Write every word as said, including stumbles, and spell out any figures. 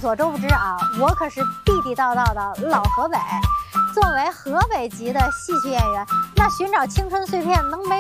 所周知啊，我可是地地道道的老河北。作为河北籍的戏曲演员，那寻找青春碎片能没